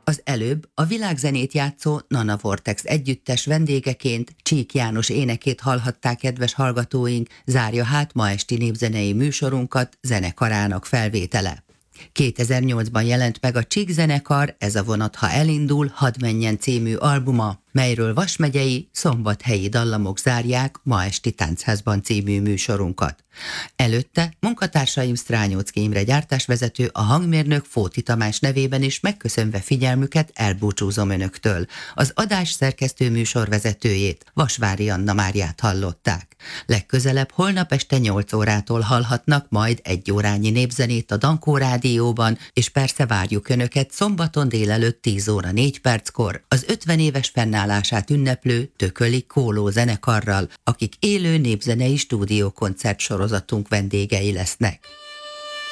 Az előbb a világzenét játszó Nana Vortex együttes vendégeként Csík János énekét hallhatták, kedves hallgatóink, zárja hát ma esti népzenei műsorunkat zenekarának felvétele. 2008-ban jelent meg a Csík zenekar Ez a vonat, ha elindul, hadd menjen című albuma, melyről Vas megyei, szombathelyi dallamok zárják Ma esti Táncházban című műsorunkat. Előtte munkatársaim Strányóczky Imre gyártásvezető, a hangmérnök Fóti Tamás nevében is megköszönve figyelmüket elbúcsúzom önöktől. Az adás szerkesztő műsorvezetőjét, Vasvári Anna Máriát hallották. Legközelebb holnap este 8 órától hallhatnak majd 1 órányi népzenét a Dankó Rádióban, és persze várjuk önöket szombaton délelőtt 10 óra 4 perckor az 50 éves fennállását ünneplő Tököli Kóló zenekarral, akik élő népzenei stúdiókoncert sorozatunk vendégei lesznek.